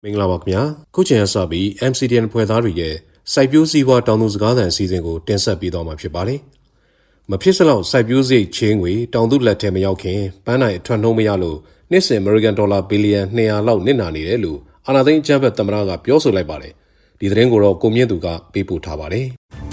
မင်္ဂလာပါခင်ဗျာခုချိန်ရစပြီး MCDN ဖွဲ့သားတွေရဲ့စိုက်ပျိုးစည်းဝါးတောင်သူစကားသံအစီအစဉ်ကိုတင်ဆက်ပေးသွားမှာဖြစ်ပါတယ်မဖြစ်စလောက်စိုက်ပျိုးစရိတ်ချင်းငွေတောင်သူလက်ထဲမရောက်ခင်ပန်းနိုင်အထွက်နှုံးမရလို့နှစ်စဉ် American Dollar ဘီလီယံ200လောက်နစ်နာနေတယ်လို့အာဏာသိမ်းအကြမ်းဖက်သမ္မတကပြောဆိုလိုက်ပါတယ်ဒီသတင်းကိုတော့ကိုမြင့်သူကပေးပို့ထားပါတယ်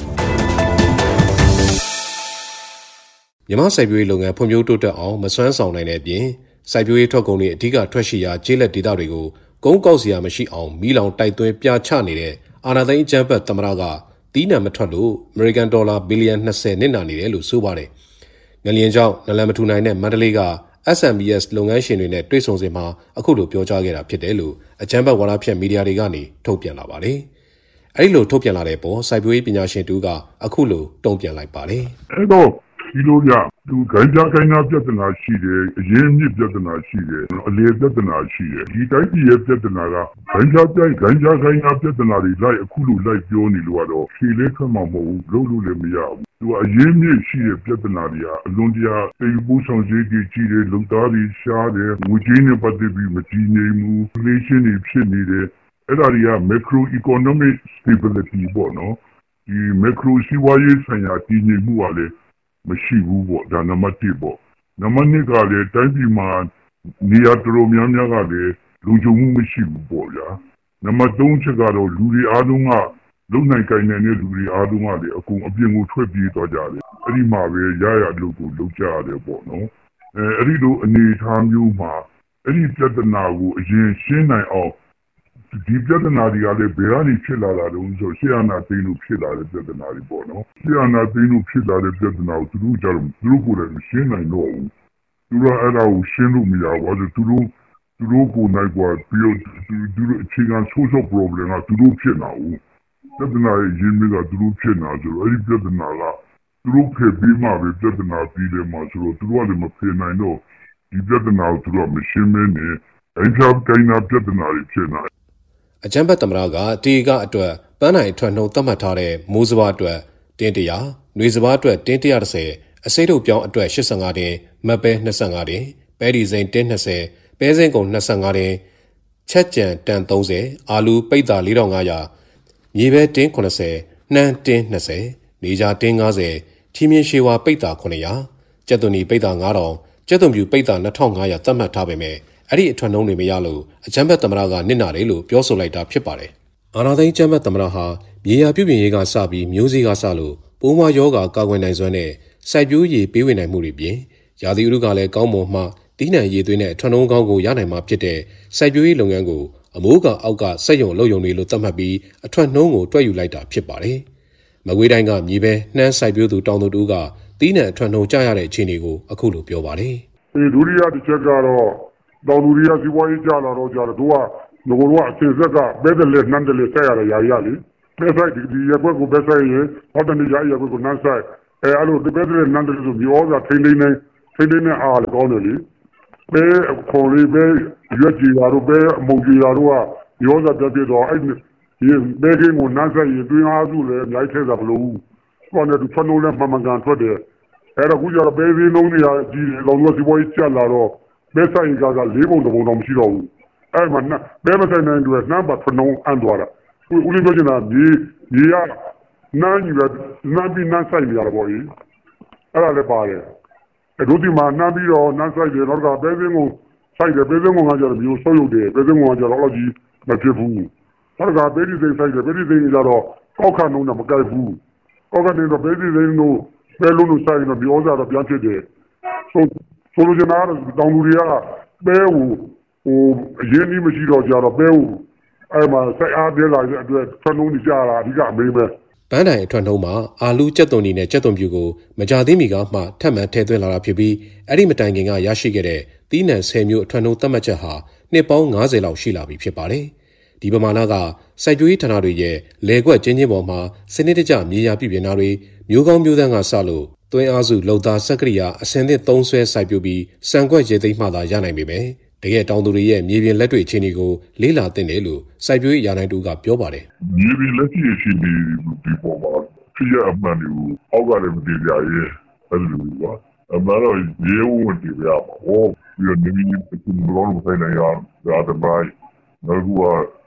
မြန်မာစိုက်ပျိုးရေးလုပ်ငန်းဖွံ့ဖြိုးတိုးတက်အောင်မစွမ်းဆောင်နိုင်တဲ့အပြင်စိုက်ပျိုးရေးထွက်ကုန်တွေအဓိကထွက်ရှိရာကျေးလက်ဒေသတွေကိုကုန်းကောက်စရာမရှိအောင်မီးလောင်တိုက်သွင်းပြချနေတဲ့အာဏာသိမ်းအကြမ်းဖက်သမ္မတကတီးနှံမထွက်လို့ American Dollar ဘီလီယံ20နစ်နာနေတယ်လို့ဆိုပါတယ်။ငလျင်ကြောင့်နလန်မထူနိုင်တဲ့မန္တလေးက SMBS လုပ်ငန်းရှင်တွေနဲ့တွေ့ဆုံစဉ်မှာအခုလိုပြောကြားခဲ့တာဖြစ်တယ်လို့အကြမ်းဖက်ဝါဒဖြန့်မီဒီယာတွေကနေထုတ်ပြန်လာပါတယ်။အဲဒီလိုထုတ်ပြန်လာတဲ့ပေါ်စိုက်ပျိုးရေးပညာရှင်တူကအခုလိုတုံ့ပြန်လိုက်ပါတယ်။အဲ့တော့ဒီလိုရသူခိုင်ကြခိုင်နာပြဿနာရှိတယ်အရင်မြစ်ပြဿနာရှိတယ်အလေပြဿနာရှိတယ်ဒီတိုင်းပြည်ရဲ့ပြဿနာကခိုင်ကြခိုင်နာပြဿနာတွေလိုက်အခုလိုလိုက်ပြောနေလို့ကတော့ဖြေလဲခက်မှာမဟုတ်ဘူးလို့လည်းမရဘူးသူကအရင်မြစ်ရှိတဲ့ပြဿနာတွေကအလွန်တရာတေပိုးဆောင်စည်းကြီးတယ်လုံသားတွေရှားတယ်ငွေကြေးနဲ့ပတ်သက်ပြီးမကြည်ငြိမ်ဘူး inflation တွေဖြစ်နေတယ်အဲ့ဒါတွေက macro economic stability ပေါ့နော်ဒီ macro စီးပွားရေးဆိုင်ရာတည်ငြိမ်မှုကလည်းမရှိဘူးပေါ့ဒါနံပါတ်1ပေါ့နံပါတ်2ကလည်းတိုင်းပြည်မှာနေရာတော်တော်များများကလည်းလုံခြုံမှုမရှိဘူးပေါ့ဗျာနံပါတ်3ချက်ကတော့လူတွေအားလုံးကလုံနိုင်ကိုင်နိုင်တဲ့လူတွေအားလုံးကလည်းအကုန်အပြင်ကိုထွက်ပြေးသွားကြတယ်အဲ့ဒီမှာပဲရရလို့ကိုလုံကြရတယ်ပေါ့နော်အဲ့ဒီလိုအနေအထားမျိုးမှာအဲ့ဒီပြဿနာကိုအရင်ရှင်းနိုင်အောင်ဒီပြဿနာတွေကလည်းဘယ်ကနေဖြစ်လာတာလဲဆိုရှေ့အနာသိလို့ဖြစ်လာတဲ့ပြဿနာတွေပေါ့နော်ရှေ့အနာသိလို့ဖြစ်လာတဲ့ပြဿနာကိုသူတို့ကြတော့သူတို့ကိုလည်းမရှင်းနိုင်တော့ဘူးသူတို့အဲ့ဒါကိုရှင်းလို့မရဘူးသူတို့ကိုနိုင်กว่าပြီးတော့သူတို့အခြေခံ social problem ကသူတို့ဖြစ်လာဘူးပြဿနာရဲ့ရင်းမြစ်ကသူတို့ဖြစ်လာဆိုတော့အဲ့ဒီပြဿနာကသူတို့ဖယ်ပြီးမှပဲပြဿနာပြီးတယ်မှာဆိုတော့သူတို့ကလည်းမဖယ်နိုင်တော့ဒီပြဿနာကိုသူတို့ကမရှင်းမင်းနဲ့အဲ့ဒီကိန်းနာပြဿနာတွေဖြစ်လာအကြမ်းဖက်သမ္မတကတေကအတွက်ပန်းနိုင်အထွက်နှုံသတ်မှတ်ထားတဲ့မိုးစဘာအတွက်တင်း100၊နွေစဘာအတွက်တင်း130အစိမ့်ထုတ်ပြောင်းအတွက်85တင်းမတ်ပဲ25တင်းပဲဒီစိန်တင်း20ပဲစင်းကုန်25တင်းချက်ကြံတန်30အာလူပိတ်တာ4500မြေပဲတင်း80နှမ်းတင်း20နေကြတင်း90ထီမြင့်ရှေဝါပိတ်တာ900ကျက်သွန်ဒီပိတ်တာ9000ကျက်သွန်ပြူပိတ်တာ2500သတ်မှတ်ထားပေမဲ့အဲ့ဒီအထွတ်နှုံးတွေမရလို့အကြမ်းဖက်သမ္မတကနစ်နာတယ်လို့ပြောဆိုလိုက်တာဖြစ်ပါတယ်။အာဏာသိမ်းအကြမ်းဖက်သမ္မတဟာမြေယာပြုပြင်ရေးကစပြီးမျိုးစေ့ကစလို့ပိုးမွားယောဂါကာကွယ်နိုင်စွမ်းနဲ့စိုက်ပျိုးရေးပေးဝေနိုင်မှုတွေပြင်ရာသီဥတုကလည်းကောင်းမွန်မှတီးနှံရည်သွင်းတဲ့အထွတ်နှုံးကောင်းကိုရနိုင်မှာဖြစ်တဲ့စိုက်ပျိုးရေးလုပ်ငန်းကိုအမိုးကအောက်ကစက်ရုံအလုပ်ရုံတွေလို့သတ်မှတ်ပြီးအထွတ်နှုံးကိုတွက်ယူလိုက်တာဖြစ်ပါတယ်။မကွေးတိုင်းကမြေပဲနှမ်းစိုက်ပျိုးသူတောင်သူတို့ကတီးနှံအထွတ်နှုံးကျရတဲ့အခြေအနေကိုအခုလိုပြောပါတယ်။ဒုတိယတစ်ချက်ကတော့တောင်သူတွေကစီးပွားရေးကြလာတော့ကြတော့တို့ကငိုတော့အစင်ဆက်ကဘဲတယ်လက်နှမ်းတယ်လက်ဆက်ရတဲ့ယာရလေဘဲဆိုင်ဒီရက်ွက်ကိုဘဲဆိုင်ရင်ဟောတနေ့ရက်ွက်ကိုနှမ်းဆိုင်အဲ့လိုဒီဘဲတယ်နှမ်းတယ်ဆိုမျိုးဩဇာထိန်းနေအားလည်းကောင်းတယ်လေဘဲခေါ်လေးဘဲရွက်ကြီးတာတို့ဘဲအမုံကြီးတာတို့ကမျိုးဩဇာပြပြတော့အဲ့ဒီဘဲကင်းကိုနှမ်းဆိုင်ရင်တွင်းအားစုလည်းအများကြီးထည့်တာမလို့ဘူးကောနဲ့သူဖနှုံးနဲ့မှန်ကန်ထွက်တယ်အဲ့တော့ခုကျတော့ဘဲစင်းလုံးတွေကြီးတယ်လောကစီးပွားရေးကျလာတော့ဘဲဆိုင်က၄ပုံတစ်ပုံတော့မရှိတော့ဘူးအဲ့မှာဘဲမဆိုင်နိုင်တွေနှမ်းပါဖနှုံးအန်သွားတာဦးလေးပြောချင်တာမြေရနှမ်းကြီးပဲနှမ်းပြီးနှမ်းဆိုင်နေရတာပေါ့ကြီးအဲ့ဒါလည်းပါတယ်အဲ့တို့ဒီမှာနှမ်းပြီးတော့နှမ်းဆိုင်တယ်တော့ကဘဲစင်းကိုဆိုင်တယ်ဘဲစင်းကိုငါကြတော့မျိုးဆုပ်ရုပ်တယ်ဘဲစင်းကိုငါကြတော့တော့ကြီးမဖြစ်ဘူးတော့ကဘဲဒီစိန်ဆိုင်တယ်ဘဲဒီစိန်ကြတော့ကောက်ခနှုံးတော့မကြိုက်ဘူးကောက်ကနေတော့ဘဲဒီစိန်တို့ဘဲလုံးလို့ဆိုင်တော့မျိုးစားတော့ပြန်ဖြစ်တယ်ဆိုလိုချင်တာတောင်သူတွေကပဲဟိုအရင်ကြီးမရှိတော့ကြတော့ပဲဟိုအဲ့မှာစိုက်အားပြလာတဲ့အတွက်ထွက်နှုံးနေကြတာအဓိကအမေးပဲပန်းတိုင်အထွက်နှုံးမှာအာလူကျက်သွန်ဒီနဲ့ကျက်သွန်ပြူကိုမကြသေးမီကမှထပ်မံထည့်သွင်းလာတာဖြစ်ပြီးအဲ့ဒီမတိုင်ခင်ကရရှိခဲ့တဲ့တီးနှံ10မျိုးအထွက်နှုံးသတ်မှတ်ချက်ဟာနှစ်ပေါင်း90လောက်ရှိလာပြီဖြစ်ပါတယ်ဒီပမာဏကစိုက်ပျိုးရေးဌာနတွေရဲ့လေကွက်ကျင်းချင်းပေါ်မှာစနစ်တကျမြေယာပြုပြင်တာတွေမျိုးကောင်းမျိုးသန်းကစလို့သွင်းအားစုလုံသားစက်ကရိယာအစင်သစ်သုံးဆွဲစိုက်ပျိုးပြီးစံကွက်ရေသိမ်းမှသာရနိုင်ပေမယ့်တကယ်တောင်သူတွေရဲ့မြေပြင်လက်တွေ့အခြေအနေကိုလေ့လာသင့်တယ်လို့စိုက်ပျိုးရေးရာနိုင်တူကပြောပါတယ်။မြေပြင်လက်ရှိအခြေအနေဒီပေါ်မှာဖြစ်ရအမှန်တွေကိုအောက်ကလည်းမတည်ကြရဲအဲ့လိုပါအမှန်တော့ရေဝတ်တည်ရမှာဟောပြီးတော့နေမီဘလောင်းဆိုင်နိုင်ရတာတပိုင်းနောက်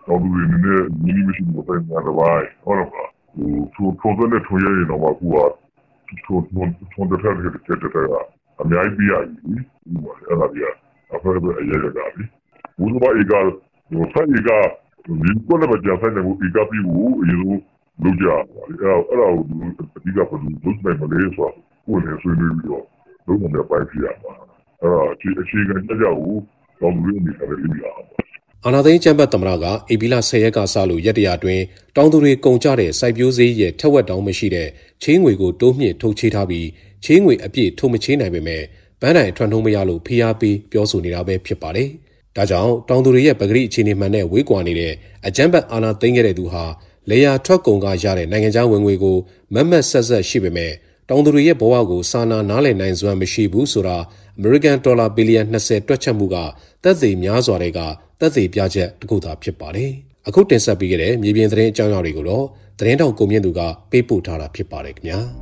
တော်သူတွေနည်းနည်းညီမရှိဘူးပဲညာတော့ဟုတ်လားထိုးတဲ့ထိုးရရင်တော့ကူကထိုးတဲ့ထက်အများကြီးပြရည်အဲ့ဒါပြအဖေပဲအရေးကြတာလေဘူးဘာဧကဆိုင်ဧကဒီကိုလည်းကြာဆိုင်တဲ့ဧကပြဘူးအရင်လုံးကြအဲ့ဒါအဓိကပတ်လို့လုပ်နိုင်မလဲဆိုကိုယ်လည်းဆွေးနွေးပြီးတော့လုံးဝမပိုင်ပြရမှာအဲ့ဒါအခြေခံကြကြဘူးတော့လူတွေနေတယ်လေအာဏာသိမ်းကျန်းပတ်သမ္မတကဧပြီလ10ရက်ကစလို့ရက်တရာတွင်တောင်သူတွေကုန်ကြတဲ့စိုက်ပျိုးစည်းရဲ့ထက်ဝက်တောင်မရှိတဲ့ချင်းငွေကိုတိုးမြင့်ထုတ်ချေထားပြီးချင်းငွေအပြည့်ထုတ်မချေနိုင်ပေမဲ့ဘန်းတိုင်ထွက်နှုံးမရလို့ဖိအားပေးပြောဆိုနေတာပဲဖြစ်ပါတယ်။ဒါကြောင့်တောင်သူတွေရဲ့ပဂရိအခြေအနေမှန်နဲ့ဝေးကွာနေတဲ့အကြမ်းဖက်အာဏာသိမ်းခဲ့တဲ့သူဟာလေယာထွက်ကုန်ကရတဲ့နိုင်ငံခြားဝင်ငွေကိုမတ်ဆက်ရှိပေမဲ့တောင်သူတွေရဲ့ဘဝကိုစာနာနားလည်နိုင်စွမ်းမရှိဘူးဆိုတာအမေရိကန်ဒေါ်လာဘီလီယံ20တွက်ချက်မှုကသက်သေများစွာတွေကသက်သေပြချက်တစ်ခုသာဖြစ်ပါတယ်။အခုတင်ဆက်ပေးခဲ့တဲ့မြေပြင်သတင်းအကြောင်းအရာတွေကိုတော့သတင်းတောက်ကိုမြင့်သူကပေးပို့ထားတာဖြစ်ပါတယ်ခင်ဗျာ။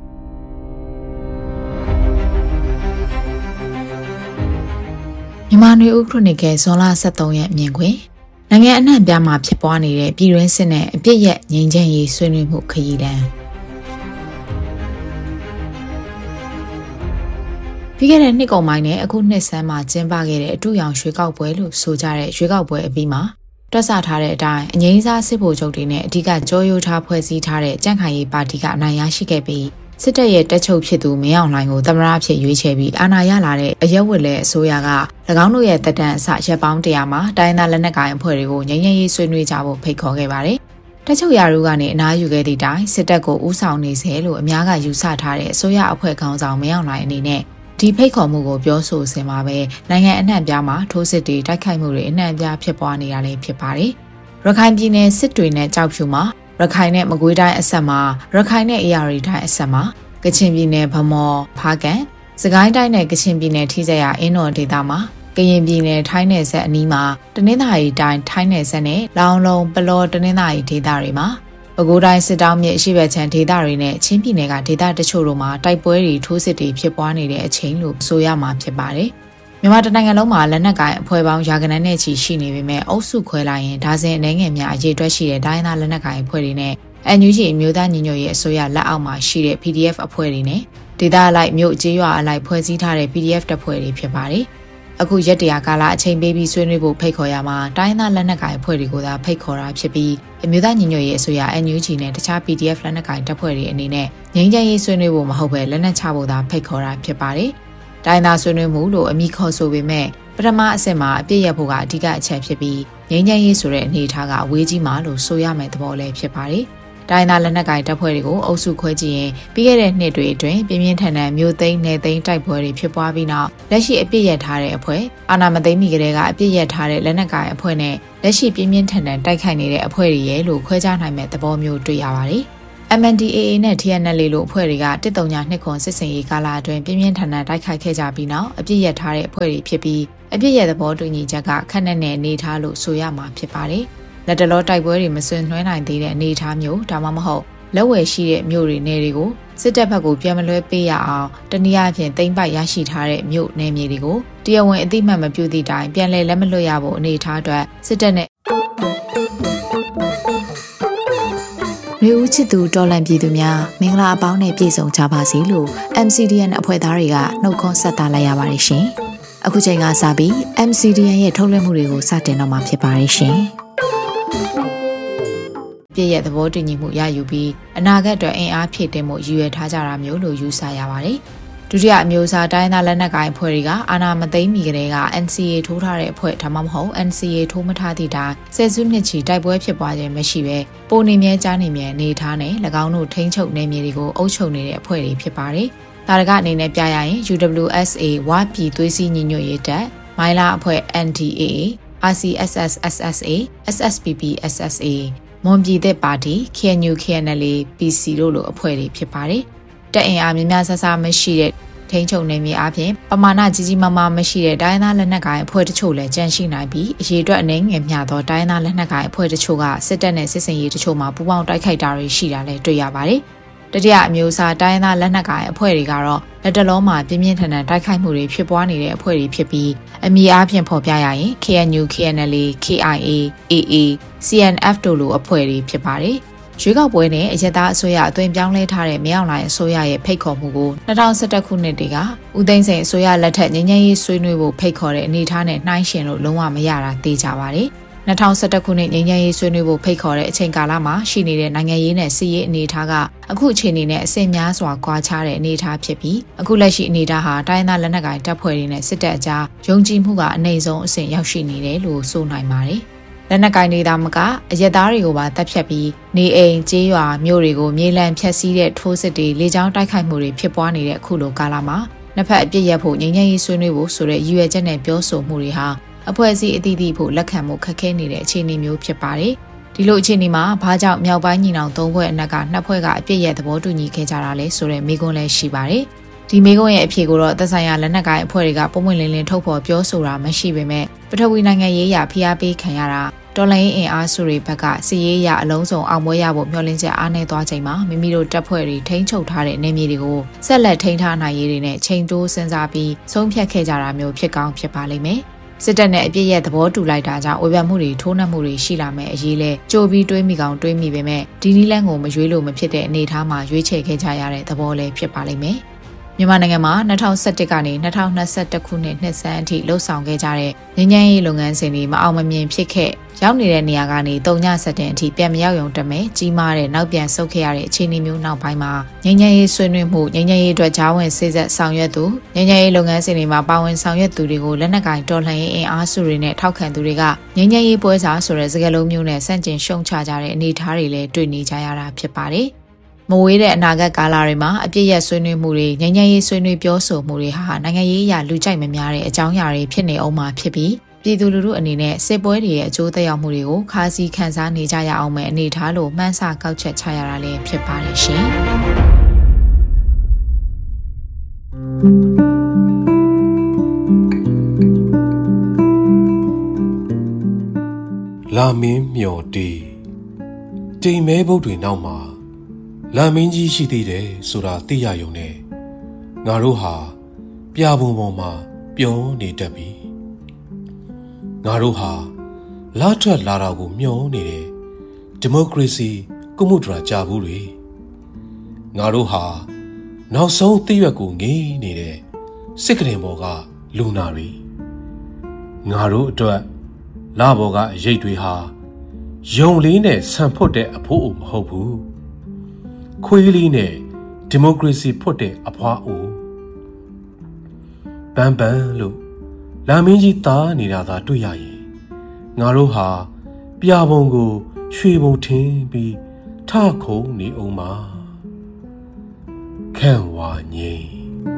မြန်မာနွေဦးခရိုနီကယ်ဇွန်လ23ရက်မြင်ခွင်နိုင်ငံအနှံ့ပြားမှာဖြစ်ပွားနေတဲ့ပြည်တွင်းစစ်နဲ့အပြစ်ရက်ငြိမ်းချမ်းရေးဆွေးနွေးမှုခရီးတန်းပြီးခဲ့တဲ့နှစ်ကုန်ပိုင်းနဲ့အခုနှစ်ဆန်းမှာကျင်းပခဲ့တဲ့အတူရောင်ရွှေကောက်ပွဲလို့ဆိုကြတဲ့ရွှေကောက်ပွဲအပြီးမှာတွက်ဆထားတဲ့အတိုင်းအငြိမ်းစားစစ်ဗိုလ်ချုပ်တွေနဲ့အဓိကကြောရိုးထားဖွဲ့စည်းထားတဲ့ကြံ့ခိုင်ရေးပါတီကအနိုင်ရရှိခဲ့ပြီးစစ်တပ်ရဲ့တက်ချုပ်ဖြစ်သူမင်းအောင်လှိုင်ကိုသမ္မတဖြစ်ရွေးချယ်ပြီးအာဏာရလာတဲ့အရက်ဝတ်လဲအစိုးရက၎င်းတို့ရဲ့တပ်တန်းအစရက်ပေါင်း100မှာတိုင်းသားလက်နက်ကိုင်အဖွဲ့တွေကိုငြိမ်းချမ်းရေးဆွေးနွေးကြဖို့ဖိတ်ခေါ်ခဲ့ပါတယ်။တက်ချုပ်ရာထူးကနေအနားယူခဲ့သည့်တိုင်စစ်တပ်ကိုဦးဆောင်နေစေလို့အများကယူဆထားတဲ့အစိုးရအဖွဲ့ခေါင်းဆောင်မင်းအောင်လှိုင်အနေနဲ့ဒီဖိတ်ခေါ်မှုကိုပြောဆိုစင်မှာပဲနိုင်ငံအနှံ့ပြားမှာထိုးစစ်တွေတိုက်ခိုက်မှုတွေအနှံ့ပြားဖြစ်ပွားနေတာလည်းဖြစ်ပါတယ်။ရခိုင်ပြည်နယ်စစ်တွေနဲ့ကြောက်ဖြူမှာရခိုင်နဲ့မကွေးတိုင်းအဆက်မှာရခိုင်နဲ့အေရရီတိုင်းအဆက်မှာကချင်ပြည်နယ်ဗမော်ဖားကန်စကိုင်းတိုင်းနဲ့ကချင်ပြည်နယ်ထိစပ်ရအင်းတော်ဒေသမှာကရင်ပြည်နယ်ထိုင်းနယ်ဆက်အနီးမှာတနင်္သာရီတိုင်းထိုင်းနယ်ဆက်နဲ့လောင်လုံးပလောတနင်္သာရီဒေသတွေမှာပဲခူးတိုင်းစစ်တောင်းမြစ်အရှိဘက်ခြမ်းဒေသတွေနဲ့ချင်းပြည်နယ်ကဒေသတချို့တို့မှာတိုက်ပွဲတွေထိုးစစ်တွေဖြစ်ပွားနေတဲ့အချိန်လို့ဆိုရမှာဖြစ်ပါတယ်။မြန်မာတနိုင်ငံလုံးမှာလက်နက်ကိုင်အဖွဲ့ပေါင်းရာဂဏန်းနဲ့ချီရှိနေပေမဲ့အုပ်စုခွဲလိုက်ရင်ဒါဇင်အနေငယ်များအရေးအတွက်ရှိတဲ့ဒိုင်းသားလက်နက်ကိုင်အဖွဲ့တွေနဲ့NUG အမျိုးသားညီညွတ်ရေးအစိုးရလက်အောက်မှာရှိတဲ့ PDF အဖွဲ့တွေနဲ့ဒေသအလိုက်မြို့ကျေးရွာအလိုက်ဖွဲ့စည်းထားတဲ့ PDF တပ်ဖွဲ့တွေဖြစ်ပါတယ်။အခုရက်တရာကာလအချိန်ပေးပြီးဆွေးနွေးဖို့ဖိတ်ခေါ်ရမှာတိုင်းသားလက်နက်ကိုင်အဖွဲ့တွေကိုသာဖိတ်ခေါ်တာဖြစ်ပြီးအမျိုးသားညီညွတ်ရေးအစိုးရ NUG နဲ့တခြား PDF လက်နက်ကိုင်တပ်ဖွဲ့တွေအနေနဲ့ငြိမ်းချမ်းရေးဆွေးနွေးဖို့မဟုတ်ပဲလက်နက်ချဖို့သာဖိတ်ခေါ်တာဖြစ်ပါတယ်။တိုင်းသားဆွေးနွေးမှုလို့အမိခေါ်ဆိုပေမဲ့ပထမအဆင့်မှာအပြည့်ရဖို့ကအဓိကအချက်ဖြစ်ပြီးငြိမ်းချမ်းရေးဆိုတဲ့အနေအထားကအဝေးကြီးမှာလို့ဆိုရမယ့်သဘောလည်းဖြစ်ပါတယ်။တိုင်းသားလက်နက်ကိုင်တပ်ဖွဲ့တွေကိုအုပ်စုခွဲကြည့်ရင်ပြီးခဲ့တဲ့နှစ်တွေအတွင်းပြင်းပြင်းထန်ထန်မြို့သိမ်းနယ်သိမ်းတိုက်ပွဲတွေဖြစ်ပွားပြီးနောက်လက်ရှိအပြစ်ရထားတဲ့အဖွဲ့အာဏာမသိမ်းမီကတည်းကအပြစ်ရထားတဲ့လက်နက်ကိုင်အဖွဲ့နဲ့လက်ရှိပြင်းပြင်းထန်ထန်တိုက်ခိုက်နေတဲ့အဖွဲ့တွေရဲ့လို့ခွဲခြားနိုင်မဲ့သဘောမျိုးတွေ့ရပါတယ်။ MNDAA နဲ့ TNL လို့အဖွဲ့တွေက139ခွန်စစ်စင်ရေးကာလအတွင်းပြင်းပြင်းထန်ထန်တိုက်ခိုက်ခဲ့ကြပြီးနောက်အပြစ်ရထားတဲ့အဖွဲ့တွေဖြစ်ပြီးအပြစ်ရသဘောတူညီချက်ကခက်နဲ့နဲ့နေထားလို့ဆိုရမှာဖြစ်ပါတယ်။လက်တလောတိုက်ပွဲတွေမဆွေးနွေးနိုင်သေးတဲ့အနေအထားမျိုးဒါမှမဟုတ်လက်ဝယ်ရှိတဲ့မြို့တွေနယ်တွေကိုစစ်တပ်ဘက်ကိုပြန်မလွှဲပေးရအောင်တနည်းအားဖြင့်သိမ်းပိုက်ရရှိထားတဲ့မြို့နယ်မြေတွေကိုတရားဝင်အသိမှတ်မပြုသည့်တိုင်ပြန်လည်လက်မလွှတ်ရဖို့အနေအထားအတွက်စစ်တပ်နဲ့လူဦးချစ်သူတော်လန်ပြည်သူများမင်္ဂလာအပေါင်းနဲ့ပြည့်စုံကြပါစေလို့ MCDN အဖွဲ့သားတွေကနှုတ်ခွန်းဆက်တာလိုက်ရပါတယ်ရှင်။အခုချိန်ကစပြီး MCDN ရဲ့ထုတ်လွှင့်မှုတွေကိုစတင်တော့မှာဖြစ်ပါတယ်ရှင်။ပြည့်ရဲ့သဘောတူညီမှုရယူပြီးအနာဂတ်အတွက်အင်အားဖြည့်တင်မှုရည်ရွယ်ထားကြတာမျိုးလို့ယူဆရပါတယ်။ဒုတိယအမျိုးအစားတိုင်းသားလက်နက်ကိုင်အဖွဲ့တွေကအာဏာမသိမ်းမီကတည်းက NCA ထိုးထားတဲ့အဖွဲ့ဒါမှမဟုတ် NCA ထိုးမထားသည့်တိုင်ဆယ်စုနှစ်ချီတိုက်ပွဲဖြစ်ပွားခြင်းမရှိဘဲပိုနေမြဲကြားနေမြဲအနေထားနဲ့၎င်းတို့ထိန်းချုပ်နေမြေတွေကိုအုပ်ချုပ်နေတဲ့အဖွဲ့တွေဖြစ်ပါတယ်။ဒါတကအနေနဲ့ပြရရင် UWSA ဝပြည်သွေးစည်းညီညွတ်ရေးတပ်မိုင်းလာအဖွဲ့ NDAA RCSS SSA SSPP SSAမွန်ပြည်သက်ပါတီ KNU KNL PC တို့လိုအဖွဲ့တွေဖြစ်ပါတယ်။တပ်အင်အားများများဆဆမရှိတဲ့ထိန်းချုပ်နေမြေအပြင်ပမာဏကြီးကြီးမားမားမရှိတဲ့တိုင်းသားလက်နက်ကိုင်အဖွဲ့တချို့လည်းကြန့်ရှိနိုင်ပြီးအရေးအတွက်အနေငယ်မျှသောတိုင်းသားလက်နက်ကိုင်အဖွဲ့တချို့ကစစ်တပ်နဲ့စစ်စင်ရေးတချို့မှာပူးပေါင်းတိုက်ခိုက်တာတွေရှိတာလည်းတွေ့ရပါတယ်။တတိယအမျိုးအစားတိုင်းသားလက်နက်ကိုင်အဖွဲ့တွေကတော့လက်တလုံးမှာပြင်းပြင်းထန်ထန်တိုက်ခိုက်မှုတွေဖြစ်ပွားနေတဲ့အဖွဲ့တွေဖြစ်ပြီးအမည်အားဖြင့်ဖော်ပြရရင် KNU, KNLA, KIA, AA, CNF တို့လိုအဖွဲ့တွေဖြစ်ပါတယ်။ရွေးကောက်ပွဲနဲ့အရက်သားအစိုးရအသွင်ပြောင်းလဲထားတဲ့မြောက်လိုင်းအစိုးရရဲ့ဖိတ်ခေါ်မှုကို2011ခုနှစ်တည်းကဦးသိန်းစိန်အစိုးရလက်ထက်ငြိမ်းချမ်းရေးဆွေးနွေးဖို့ဖိတ်ခေါ်တဲ့အနေအထားနဲ့နှိုင်းယှဉ်လို့လုံးဝမရတာသိကြပါတယ်။2011ခုနှစ်ငြိမ်းချမ်းရေးဆွေးနွေးဖို့ဖိတ်ခေါ်တဲ့အချိန်ကာလမှာရှိနေတဲ့နိုင်ငံရေးနဲ့စစ်ရေးအနေအထားကအခုအခြေအနေနဲ့အဆင့်များစွာကွာခြားတဲ့အနေအထားဖြစ်ပြီးအခုလက်ရှိအနေအထားဟာတိုင်းသားလက်နက်ကိုင်တပ်ဖွဲ့တွေနဲ့စစ်တပ်အကြားယုံကြည်မှုကအနည်းဆုံးအဆင့်ရောက်ရှိနေတယ်လို့ဆိုနိုင်ပါတယ်။လက်နက်ကိုင်တွေသာမကအရက်သားတွေကိုပါတပ်ဖြတ်ပြီးနေအိမ်ကျေးရွာမြို့တွေကိုမြေလံဖျက်ဆီးတဲ့ထိုးစစ်တွေလေကြောင်းတိုက်ခိုက်မှုတွေဖြစ်ပွားနေတဲ့အခုလိုကာလမှာနှစ်ဖက်အပြစ်ရက်ဖို့ငြိမ်းချမ်းရေးဆွေးနွေးဖို့ဆိုတဲ့ရည်ရွယ်ချက်နဲ့ပြောဆိုမှုတွေဟာအဖွဲ့အစည်းအသီးသီးဖို့လက်ခံမှုခက်ခဲနေတဲ့အခြေအနေမျိုးဖြစ်ပါတယ်။ဒီလိုအခြေအနေမှာဘာကြောင့်မြောက်ပိုင်းညီနောင်၃ဖွဲ့အနက်ကနှစ်ဖွဲ့ကအပြစ်ရဲ့သဘောတူညီခဲ့ကြတာလဲဆိုတဲ့မေးခွန်းလည်းရှိပါတယ်။ဒီမေးခွန်းရဲ့အဖြေကိုတော့သက်ဆိုင်ရာလက်နက်ကိုင်အဖွဲ့တွေကပုံမှန်လင်းလင်းထုတ်ဖော်ပြောဆိုတာမရှိပေမဲ့ပထဝီနိုင်ငံရေးအရဖိအားပေးခံရတာတော်လှန်ရေးအင်အားစုတွေဘက်ကစစ်ရေးအရအလုံးစုံအောင်ပွဲရဖို့မျှော်လင့်ချက်အားနည်းသွားချိန်မှာမိမိတို့တပ်ဖွဲ့တွေထိန်းချုပ်ထားတဲ့နေမြေတွေကိုဆက်လက်ထိန်းထားနိုင်ရေးတွေနဲ့ချိန်တိုးစဉ်းစားပြီးဆုံးဖြတ်ခဲ့ကြတာမျိုးဖြစ်ကောင်းဖြစ်ပါလိမ့်မယ်။စစ်တပ်နဲ့အပြစ်ရဲ့သဘောတူလိုက်တာကြောင့်ဝေဖန်မှုတွေထိုးနှက်မှုတွေရှိလာမယ်အရေးလဲကြိုပြီးတွေးမိကောင်းတွေးမိပေမဲ့ဒီနည်းလမ်းကိုမရွေးလို့မဖြစ်တဲ့အနေအထားမှာရွေးချယ်ခဲ့ကြရတဲ့သဘောလည်းဖြစ်ပါလိမ့်မယ်။မြန်မာနိုင်ငံမှာ2011ကနေ2021ခုနှစ်နှစ်ဆန်းအထိလှုပ်ဆောင်ခဲ့ကြတဲ့ငြိမ်းချမ်းရေးလုပ်ငန်းစဉ်တွေမအောင်မမြင်ဖြစ်ခဲ့ရောက်နေတဲ့နေရာကနေ3ည7တင်အထိပြန်မရောက်ရုံတက်မဲ့ကြီးမားတဲ့နောက်ပြန်ဆုတ်ခဲ့ရတဲ့အခြေအနေမျိုးနောက်ပိုင်းမှာငြိမ်းချမ်းရေးဆွေးနွေးမှုငြိမ်းချမ်းရေးအတွက်ဂျာဝင်စေဆက်ဆောင်ရွက်သူငြိမ်းချမ်းရေးလုပ်ငန်းစဉ်တွေမှာပါဝင်ဆောင်ရွက်သူတွေကိုလက်နက်ကင်တော်လှန်ရေးအင်အားစုတွေနဲ့ထောက်ခံသူတွေကငြိမ်းချမ်းရေးပွဲစားဆိုတဲ့စကားလုံးမျိုးနဲ့ဆန့်ကျင်ရှုံချကြတဲ့အနေအထားတွေလည်းတွေ့နေကြရတာဖြစ်ပါတယ်။မဝေးတဲ့အနာဂတ်ကာလတွေမှာအပြစ်ရဆွေးနွေးမှုတွေငြိမ်းချမ်းရေးဆွေးနွေးပြောဆိုမှုတွေဟာနိုင်ငံရေးအရာလူကြိုက်မများတဲ့အကြောင်းအရာတွေဖြစ်နေအောင်မှာဖြစ်ပြီးပြည်သူလူထုအနေနဲ့စစ်ပွဲတွေရဲ့အကျိုးသက်ရောက်မှုတွေကိုခါးစည်းခံစားနေကြရအောင်မဲ့အနေထားလို့မှန်းဆကောက်ချက်ချရတာလည်းဖြစ်ပါတယ်ရှင်။လာမင်းမျော်တီတိမ်မဲဘုတ်တွေနောက်မှာလာမင်းကြီးရှိသေးတယ်ဆိုတာသိရရုံနဲ့ငါတို့ဟာပြာပုံပေါ်မှာပြုံးနေတတ်ပြီငါတို့ဟာလာထွက်လာတာကိုမျှော်နေတဲ့ဒီမိုကရေစီကွန်မြူတရာကြာဘူးတွေငါတို့ဟာနောက်ဆုံးသိရွက်ကိုငေးနေတဲ့စစ်ကရင်ဘော်ကလူနာတွေငါတို့အတွက်လာဘော်ကအရေးတွေဟာယုံလေးနဲ့ဆန်ဖွတ်တဲ့အဖိုးအိုမဟုတ်ဘူးခွေးလေးနဲ့ဒီမိုကရေစီဖွတ်တဲ့အဖွားအိုပန်းပန်းလို့လာမင်းကြီးသားနေတာသာတွေ့ရရင်ငါတို့ဟာပြာပုံကိုရွှေပုံထင်းပြီးထခုံနေအောင်ပါခန့်ဝါငိမ့်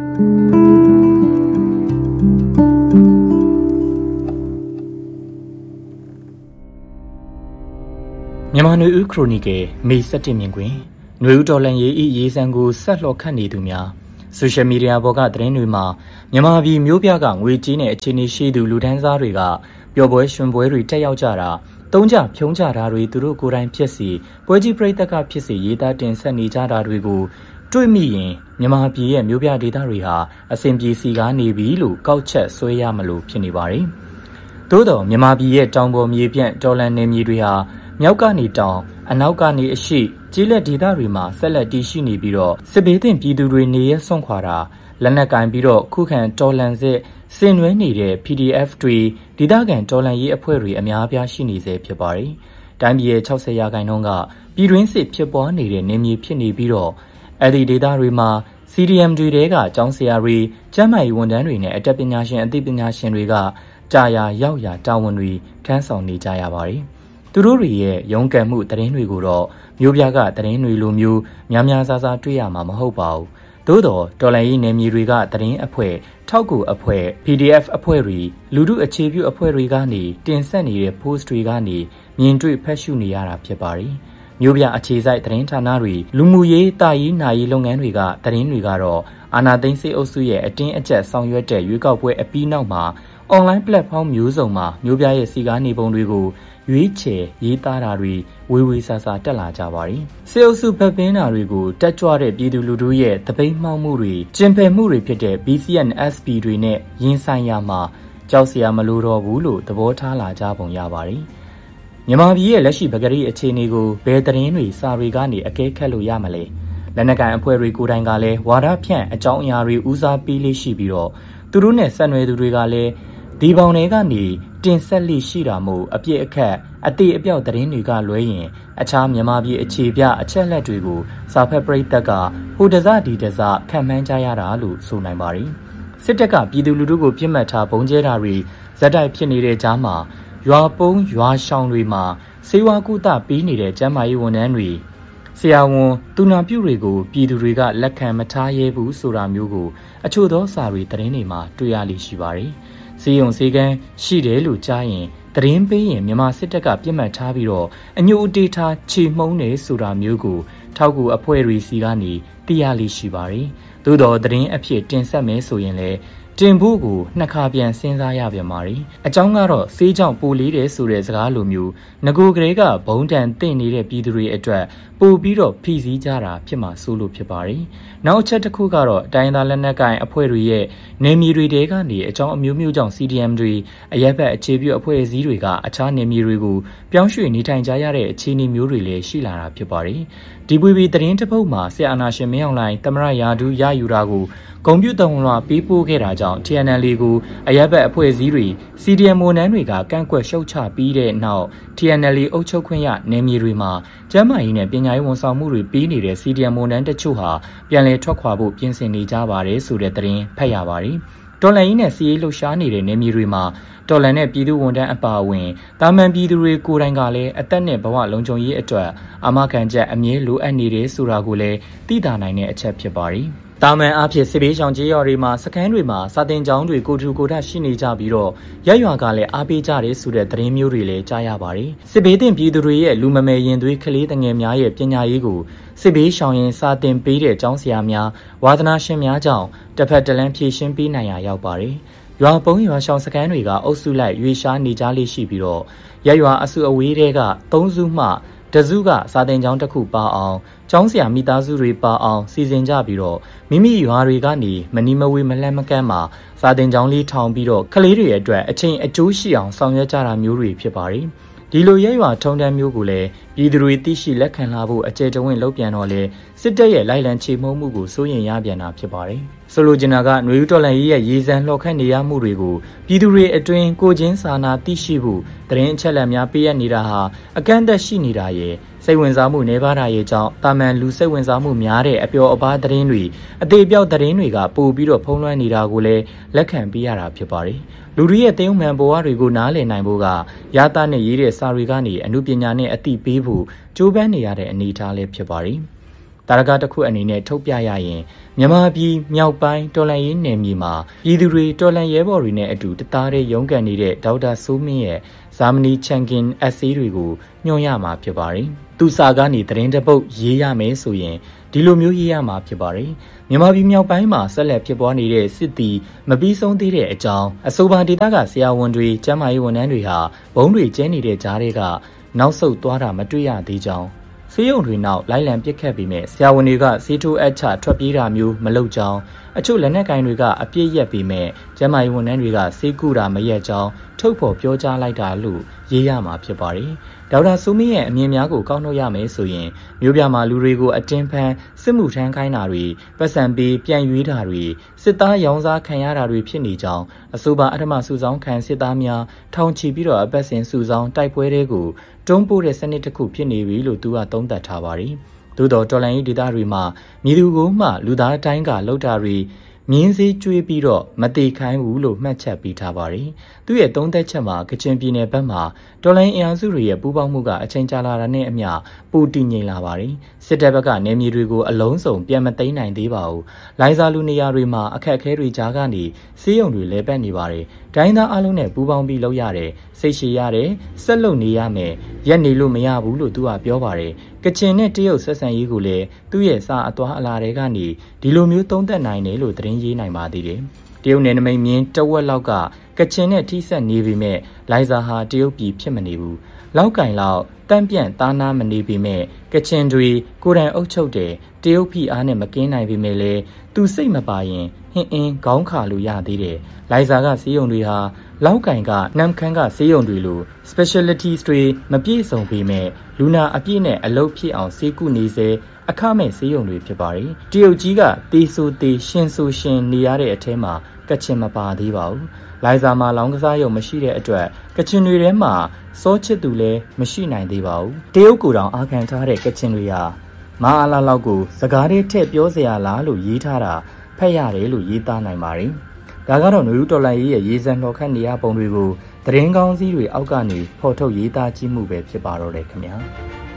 မြန်မာနွေဦးခရိုနီကယ်မေ17မြင်ကွင်းနွေဦးတော်လန်ရေးဤရေးစံကိုဆက်လှော်ခတ်နေသူများဆိုရှယ်မီဒီယာပေါ်ကသတင်းတွေမှာမြန်မာပြည်မျိုးပြကငွေကြေးနဲ့အခြေအနေရှိသူလူဒန်းစားတွေကပျော်ပွဲရွှင်ပွဲတွေတက်ရောက်ကြတာတုံးကြဖြုံးကြတာတွေသူတို့ကိုယ်တိုင်ဖြစ်စီပွဲကြီးပရိသတ်ကဖြစ်စီရေးသားတင်ဆက်နေကြတာတွေကိုတွေ့မိရင်မြန်မာပြည်ရဲ့မျိုးပြဒေသတွေဟာအစဉ်ပြေစီကားနေပြီလို့ကောက်ချက်ဆွဲရမလို့ဖြစ်နေပါတယ်။သို့တော့မြန်မာပြည်ရဲ့တောင်ပေါ်မြေပြန့်တော်လန်နယ်မြေတွေဟာမြောက်ကနေတောင်အနောက်ကနေအရှေ့ကျေးလက်ဒေသတွေမှာဆက်လက်တည်ရှိနေပြီးတော့စစ်ဘေးသင့်ပြည်သူတွေနေရဆွန့်ခွာတာလက်နက်ကင်ပြီးတော့ခုခံတော်လှန်စစ်ဆင်နွှဲနေတဲ့ PDF တွေဒေသခံတော်လှန်ရေးအဖွဲ့တွေအများအပြားရှိနေစေဖြစ်ပါတယ်။တိုင်းပြည်ရဲ့60%ကပြည်တွင်းစစ်ဖြစ်ပွားနေတဲ့နေမြေဖြစ်နေပြီးတော့အဲ့ဒီဒေသတွေမှာ CDM တွေတဲကကျောင်းဆရာတွေကျန်းမာရေးဝန်ထမ်းတွေနဲ့အတတ်ပညာရှင်အသိပညာရှင်တွေကကြာရာရောက်ရာတာဝန်တွေထမ်းဆောင်နေကြရပါတယ်။သူတို့တွေရဲ့ရုန်းကန်မှုသတင်းတွေကိုတော့မျိုးပြကသတင်းတွေလိုမျိုးများများစားစားတွေ့ရမှာမဟုတ်ပါဘူး။သို့တော့တော်လှန်ရေးနယ်မြေတွေကသတင်းအဖွဲ့ထောက်ကူအဖွဲ့ PDF အဖွဲ့တွေလူထုအခြေပြုအဖွဲ့တွေကနေတင်ဆက်နေတဲ့ post တွေကနေမြင်တွေ့ဖတ်ရှုနေရတာဖြစ်ပါတယ်။မျိုးပြအခြေစိုက်သတင်းဌာနတွေလူမှုရေးတာရေးနာရေးလုပ်ငန်းတွေကသတင်းတွေကတော့အာဏာသိမ်းစစ်အုပ်စုရဲ့အတင်းအကျပ်ဆောင်ရွက်တဲ့ရွေးကောက်ပွဲအပြီးနောက်မှာ online platform မျိုးစုံမှာမျိုးပြရဲ့စီကားနေပုံတွေကိုရွေးချယ်ရေးသားတာတွေဝေဝေဆာဆာတက်လာကြပါတယ်။စစ်အုပ်စုဖက်ပင်းတာတွေကိုတက်ကြွတဲ့ပြည်သူလူထုရဲ့တပိတ်မှောက်မှုတွေကျင်ဖယ်မှုတွေဖြစ်တဲ့ BCNSP တွေနဲ့ရင်ဆိုင်ရမှာကြောက်စရာမလိုတော့ဘူးလို့သဘောထားလာကြပုံရပါတယ်။မြန်မာပြည်ရဲ့လက်ရှိပကတိအခြေအနေကိုဘယ်သတင်းတွေစာတွေကနေအကဲခတ်လို့ရမလဲ။လက်နက်ကိုင်အဖွဲ့တွေကိုယ်တိုင်ကလည်းဝါဒဖြန့်အကြောင်းအရာတွေဦးစားပေးလေးရှိပြီးတော့သူတို့နဲ့ဆက်နွယ်သူတွေကလည်းဒီပေါင်တွေကနေတင်ဆက်လိရှိတာမို့အပြစ်အခက်အသေးအပြောက်သတင်းတွေကလွဲရင်အခြားမြန်မာပြည်အခြေပြအချက်လက်တွေကိုစာဖက်ပရိသတ်ကဟိုတစဒီတစခံမှန်းကြရတာလို့ဆိုနိုင်ပါတယ်။စစ်တပ်ကပြည်သူလူထုကိုပြစ်မှတ်ထားပုံကျဲတာတွေဇက်တိုက်ဖြစ်နေတဲ့ကြားမှာရွာပုံးရွာရှောင်းတွေမှာစေဝါကုသပေးနေတဲ့ကျန်းမာရေးဝန်ထမ်းတွေဆရာဝန်သူနာပြုတွေကိုပြည်သူတွေကလက်ခံမထားရဲဘူးဆိုတာမျိုးကိုအချို့သောစာတွေသတင်းတွေမှာတွေ့ရလိမ့်ရှိပါတယ်။စီယုံစီကန်းရှိတယ်လို့ကြားရင်သတင်းပေးရင်မြန်မာစစ်တပ်ကပြစ်မှတ်ထားပြီးတော့အညိုအတေးထားချေမှုန်းတယ်ဆိုတာမျိုးကိုထောက်ကူအဖွဲ့တွေစီကနေသိရလိမ့်ရှိပါတယ်။သို့တော်သတင်းအဖြစ်တင်ဆက်မယ်ဆိုရင်လည်းတင်ဖို့ကိုနှစ်ခါပြန်စဉ်းစားရပြန်ပါတယ်။အကြောင်းကတော့ဆေးကြောင့်ပိုလေးတယ်ဆိုတဲ့စကားလိုမျိုးငကိုကလေးကဘုံတန်တင့်နေတဲ့ပြည်သူတွေအတွက်ပို့ပြီးတော့ဖိစီးကြတာဖြစ်မှာစိုးလို့ဖြစ်ပါတယ်။နောက်အချက်တစ်ခုကတော့တိုင်းသားလက်နက်ကိုင်အဖွဲ့တွေရဲ့နေမြေတွေတဲကနေအကြောင်းအမျိုးမျိုးကြောင့် CDM တွေအရက်ဘက်အခြေပြုအဖွဲ့အစည်းတွေကအခြားနေမြေတွေကိုပြောင်းရွှေ့နေထိုင်ကြရတဲ့အခြေအနေမျိုးတွေလည်းရှိလာတာဖြစ်ပါတယ်။ဒီပွေပြီးသတင်းတစ်ပုဒ်မှာဆရာအာနာရှင်မင်းအောင်လှိုင်သမရယာဒူးရယူတာကိုဂုံပြုတ်တော်လွှာပေးပို့ခဲ့တာကြောင့် TNL ကိုအရက်ဘက်အဖွဲ့အစည်းတွေ CDM ဝန်ထမ်းတွေကကန့်ကွက်ရှုတ်ချပြီးတဲ့နောက် TNL အုပ်ချုပ်ခွင့်ရနေမြေတွေမှာကျန်းမာရေးနဲ့ပညာရေးဝန်ဆောင်မှုတွေပေးနေတဲ့ CDM ဝန်ထမ်းတချို့ဟာပြန်လည်ထွက်ခွာဖို့ပြင်ဆင်နေကြပါတယ်ဆိုတဲ့သတင်းဖတ်ရပါတယ်။တော်လှန်ရေးနဲ့စီးရေးလှုပ်ရှားနေတဲ့နေမြေတွေမှာတော်လှန်တဲ့ပြည်သူဝန်ထမ်းအပါအဝင်တာမန်ပြည်သူတွေကိုယ်တိုင်ကလည်းအသက်နဲ့ဘဝလုံခြုံရေးအတွက်အာမခံချက်အမြဲလိုအပ်နေတယ်ဆိုတာကိုလည်းသိသာနိုင်တဲ့အချက်ဖြစ်ပါတယ်။တာမန်အားဖြင့်စစ်ဘေးရှောင်ကြေးရွာတွေမှာစခန်းတွေမှာစာတင်ကျောင်းတွေကိုထူကိုထရှိနေကြပြီးတော့ရက်ရွာကလည်းအားပေးကြတယ်ဆိုတဲ့သတင်းမျိုးတွေလည်းကြားရပါတယ်။စစ်ဘေးသင့်ပြည်သူတွေရဲ့လူမမယ်ရင်သွေးကလေးငယ်များရဲ့ပညာရေးကိုစစ်ဘေးရှောင်ရင်စာတင်ပေးတဲ့ကျောင်းဆရာများဝါသနာရှင်များကြောင့်တစ်ဖက်တစ်လမ်းဖြည့်ရှင်းပေးနိုင်ရာရောက်ပါတယ်။ရွာပုံးရွာရှောင်စခန်းတွေကအုပ်စုလိုက်ရွေရှားနေကြလေးရှိပြီးတော့ရက်ရွာအစုအဝေးတွေက3စုမှတစုကစာတင်ကျောင်းတစ်ခုပါအောင်ကျောင်းဆရာမိသားစုတွေပါအောင်စီစဉ်ကြပြီးတော့မိမိရွာတွေကနေမနီမဝေးမလှမ်းမကမ်းမှာစာတင်ကျောင်းလေးထောင်ပြီးတော့ကလေးတွေအတွက်အချိန်အကျိုးရှိအောင်ဆောင်ရွက်ကြတာမျိုးတွေဖြစ်ပါတယ်။ဒီလိုရဲရွာထုံတန်းမျိုးကိုလည်းပြည်သူတွေသိရှိလက်ခံလာဖို့အကျယ်တဝင့်လုပ်ပြန်တော့လေစစ်တပ်ရဲ့လိုက်လံချေမှုန်းမှုကိုစိုးရင်ရပြန်တာဖြစ်ပါတယ်။ဆိုလိုချင်တာကຫນွေဦးတော်လှန်ရေးရဲ့ရေစံလှော်ခတ်နေရမှုတွေကိုပြည်သူတွေအတွင်းကိုချင်းစာနာသိရှိဖို့သတင်းအချက်အလက်များပေးရနေတာဟာအကန့်အသတ်ရှိနေတာရဲ့စိတ်ဝင်စားမှုနေပါတာရဲ့ကြောင့်တာမန်လူစိတ်ဝင်စားမှုများတဲ့အပျော်အပါးသတင်းတွေအသေးပြောက်သတင်းတွေကပို့ပြီးတော့ဖုံးလွှမ်းနေတာကိုလည်းလက်ခံပေးရတာဖြစ်ပါတယ်။လူတွေရဲ့တင်းဥမှန်ဘဝတွေကိုနားလည်နိုင်ဖို့ကရတာနဲ့ရေးတဲ့စာတွေကနေအမှုပညာနဲ့အသိပေးဖို့ကြိုးပမ်းနေရတဲ့အနေအထားလေးဖြစ်ပါတယ်။တာရကတစ်ခုအနေနဲ့ထုတ်ပြရရင်မြန်မာပြည်မြောက်ပိုင်းတော်လှန်ရေးနယ်မြေမှာပြည်သူတွေတော်လှန်ရဲဘော်တွေနဲ့အတူတသားတည်းရုန်းကန်နေတဲ့ဒေါက်တာစိုးမင်းရဲ့ဇာမနီချန်ကင်အစီတွေကိုညွှန်ရမှာဖြစ်ပါတယ်။သူစာကနေသတင်းတစ်ပုဒ်ရေးရမယ်ဆိုရင်ဒီလိုမျိုးရေးရမှာဖြစ်ပါတယ်။မြန်မာပြည်မြောက်ပိုင်းမှာဆက်လက်ဖြစ်ပွားနေတဲ့စစ်တီမပြီးဆုံးသေးတဲ့အကြောင်းအဆိုပါဒေသကဆရာဝန်တွေကျန်းမာရေးဝန်ထမ်းတွေဟာဘုံတွေကျဲနေတဲ့ကြားတွေကနောက်ဆုတ်သွားတာမတွေ့ရသေးကြောင်းဆေးရုံတွေနောက်လိုက်လံပစ်ခတ်ပြီးမဲ့ဆရာဝန်တွေကဆေးထိုးအပ်ချထွက်ပြေးတာမျိုးမလုပ်ကြောင်းအချို့လက်နက်ကိုင်တွေကအပြစ်ရက်ပြီးမဲ့ကျန်းမာရေးဝန်ထမ်းတွေကဆေးကုတာမရက်ကြောင်းထုတ်ဖော်ပြောကြားလိုက်တာလို့ရေးရမှာဖြစ်ပါတယ်။ဒေါက်တာစိုးမင်းရဲ့အမြင်များကိုကောက်နှုတ်ရမယ်ဆိုရင်မြို့ပြမှာလူတွေကိုအတင်းဖန်စစ်မှုထမ်းခိုင်းတာတွေပတ်စံပေးပြန်ရွေးတာတွေစစ်သားရောင်းစားခံရတာတွေဖြစ်နေကြောင်းအဆိုပါအထမစုဆောင်ခံစစ်သားများထောင်ချီပြီးတော့အပတ်စဉ်စုဆောင်တိုက်ပွဲတွေကိုတွန်းပို့တဲ့စနစ်တစ်ခုဖြစ်နေပြီလို့သူကသုံးသပ်ထားပါတယ်။သို့တော်တော်လှန်ရေးဒေသတွေမှာမြေသူကိုမှလူသားအတိုင်းကလှုပ်တာတွေမြင်းစည်းကျွေးပြီးတော့မတေခိုင်းဘူးလို့မှတ်ချက်ပေးထားပါတယ်။သူ့ရဲ့သုံးသက်ချက်မှာကချင်ပြည်နယ်ဘက်မှာတော်လိုင်းအင်အားစုတွေရဲ့ပူးပေါင်းမှုကအချိန်ကြာလာတာနဲ့အမျှပိုတည်ငြိမ်လာပါတယ်။စစ်တပ်ဘက်ကနေမြေတွေကိုအလုံးစုံပြန်မသိမ်းနိုင်သေးပါဘူး။လိုင်ဇာလူနေရာတွေမှာအခက်အခဲတွေကြားကနေစေးရုံတွေလဲပတ်နေပါတယ်။ဒိုင်းသားအလုံးနဲ့ပူးပေါင်းပြီးလုပ်ရတယ်။စိတ်ရှည်ရတယ်။ဆက်လုပ်နေရမယ်။ရက်နေလို့မရဘူးလို့သူကပြောပါတယ်။ကချင်နဲ့တရုတ်ဆက်ဆံရေးကိုလည်းသူ့ရဲ့စာအသွားအလာတွေကနေဒီလိုမျိုးသုံးသက်နိုင်တယ်လို့သတင်းရေးနိုင်ပါသေးတယ်။တရုတ်နယ်နိမိတ်မြင်းတဝက်လောက်ကကချင်နဲ့ထိစပ်နေပြီမဲ့လိုင်ဇာဟာတရုတ်ပြည်ဖြစ်မနေဘူး။လောက်ကင်လောက်တန့်ပြန့်သားနာမနေပေမဲ့ကချင်တွေကိုယ်တိုင်အုပ်ချုပ်တယ်တရုတ်ဖိအားနဲ့မကင်းနိုင်ပေမဲ့လေသူစိတ်မပါရင်ဟင်းအင်းခေါင်းခါလို့ရသေးတယ်လိုင်ဇာကဆေးရုံတွေဟာလောက်ကင်ကနမ်ခမ်းကဆေးရုံတွေလို specialties တွေမပြည့်စုံပေမဲ့လူနာအပြည့်နဲ့အလုပ်ဖြစ်အောင်ဆေးကုနေစေအခမဲ့ဆေးရုံတွေဖြစ်ပါတယ်တရုတ်ကြီးကတေးဆိုတေးရှင်ဆိုရှင်နေရတဲ့အထဲမှာကချင်မပါသေးပါဘူးလိုင်ဇာမှာလောင်းကစားရုံမရှိတဲ့အတွက်ကချင်တွေထဲမှာစောချစ်သူလည်းမရှိနိုင်သေးပါဘူးတရုတ်ကိုယ်တောင်အာခံထားတဲ့ကချင်တွေဟာမာအလာလောက်ကိုစကားတွေထည့်ပြောစရာလားလို့ရေးထားတာဖတ်ရတယ်လို့ရေးသားနိုင်ပါတယ်ဒါကတော့နွေဦးတော်လိုင်းရေးရဲ့ရေးစံတော်ခတ်နေရပုံတွေကိုသတင်းကောင်းစည်းတွေအောက်ကနေဖော်ထုတ်ရေးသားကြည့်မှုပဲဖြစ်ပါတော့တယ်ခင်ဗျာ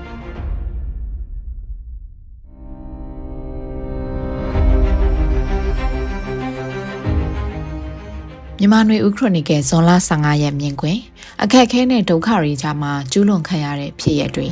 မြန်မာနွေဦးခရိုနီကယ်ဇွန်လ15ရက်မြင်ကွင်းအခက်အခဲနဲ့ဒုက္ခတွေကြားမှာကျူးလွန်ခံရတဲ့ဖြစ်ရပ်တွေ